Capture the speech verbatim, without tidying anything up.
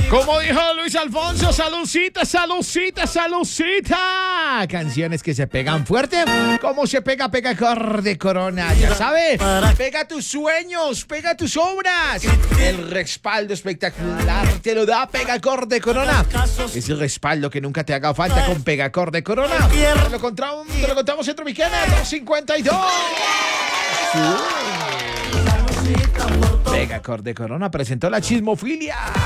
Como dijo Luis Alfonso, saludcita, saludcita, saludcita. Canciones que se pegan fuerte. Como se pega, pega acorde Corona. Ya sabe, pega tus sueños, pega tus obras. El respaldo espectacular te lo da Pega acorde Corona. Es el respaldo que nunca te haga falta con Pega acorde Corona. Te lo contamos, te lo contamos Centro Mexicana dos cincuenta y dos. Pega acorde Corona presentó la chismofilia.